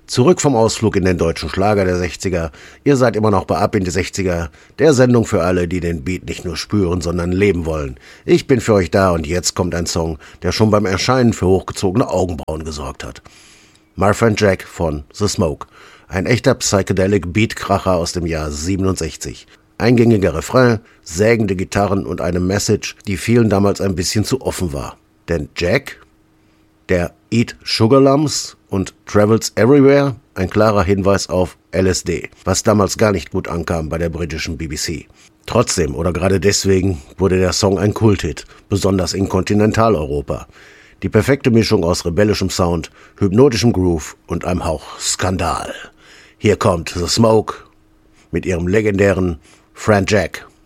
Zurück vom Ausflug in den deutschen Schlager der 60er. Ihr seid immer noch bei Ab in die 60er, der Sendung für alle, die den Beat nicht nur spüren, sondern leben wollen. Ich bin für euch da und jetzt kommt ein Song, der schon beim Erscheinen für hochgezogene Augenbrauen gesorgt hat. My Friend Jack von The Smoke. Ein echter Psychedelic Beatkracher aus dem Jahr 67. Eingängiger Refrain, sägende Gitarren und eine Message, die vielen damals ein bisschen zu offen war. Denn Jack, der Eat Sugar Lumps und Travels Everywhere, ein klarer Hinweis auf LSD, was damals gar nicht gut ankam bei der britischen BBC. Trotzdem oder gerade deswegen wurde der Song ein Kulthit, besonders in Kontinentaleuropa. Die perfekte Mischung aus rebellischem Sound, hypnotischem Groove und einem Hauch Skandal. Hier kommt The Smoke mit ihrem legendären Friend Jack.